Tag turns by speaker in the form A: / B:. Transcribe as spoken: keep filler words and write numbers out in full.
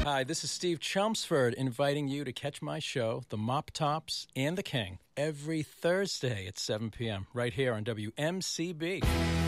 A: Hi, this is Steve Chelmsford inviting you to catch my show, The Mop Tops and the King, every Thursday at seven p.m. right here on W M C B.